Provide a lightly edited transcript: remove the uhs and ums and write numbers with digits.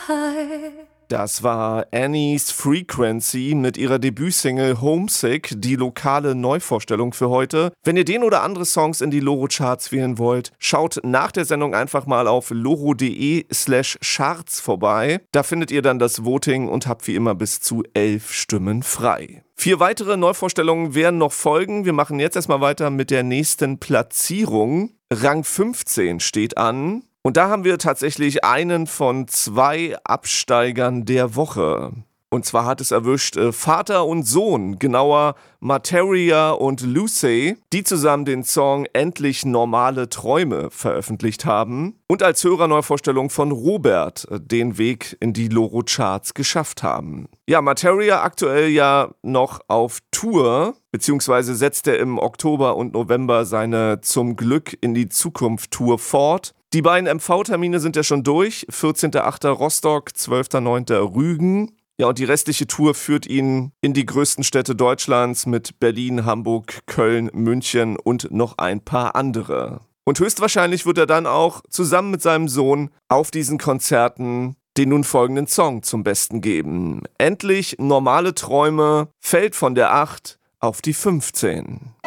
Das war Annie's Frequency mit ihrer Debütsingle Homesick, die lokale Neuvorstellung für heute. Wenn ihr den oder andere Songs in die Loro-Charts wählen wollt, schaut nach der Sendung einfach mal auf loro.de/charts vorbei. Da findet ihr dann das Voting und habt wie immer bis zu 11 Stimmen frei. 4 weitere Neuvorstellungen werden noch folgen. Wir machen jetzt erstmal weiter mit der nächsten Platzierung. Rang 15 steht an. Und da haben wir tatsächlich einen von 2 Absteigern der Woche. Und zwar hat es erwischt Vater und Sohn, genauer Materia und Lucy, die zusammen den Song Endlich normale Träume veröffentlicht haben und als Hörerneuvorstellung von Robert den Weg in die Loro-Charts geschafft haben. Ja, Materia aktuell ja noch auf Tour, beziehungsweise setzt er im Oktober und November seine Zum Glück in die Zukunft Tour fort. Die beiden MV-Termine sind ja schon durch, 14.8. Rostock, 12.9. Rügen. Ja, und die restliche Tour führt ihn in die größten Städte Deutschlands mit Berlin, Hamburg, Köln, München und noch ein paar andere. Und höchstwahrscheinlich wird er dann auch zusammen mit seinem Sohn auf diesen Konzerten den nun folgenden Song zum Besten geben. Endlich normale Träume fällt von der 8 auf die 15.